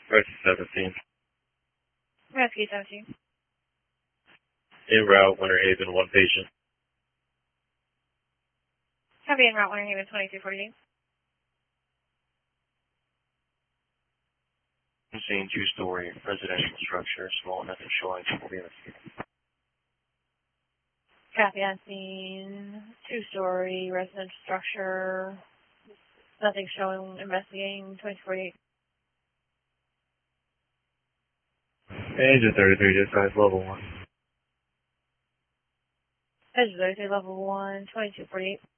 Rescue 17. Rescue 17. En route, Winter Haven, 1 patient. Copy en route, Winter Haven 2248. I'm seeing 2-story residential structure, small nothing showing. Copy on scene. 2-story residential structure. Nothing showing. Investigating 2048. Agent 33, dispatch level 1. Edge 33, level 1, 2248.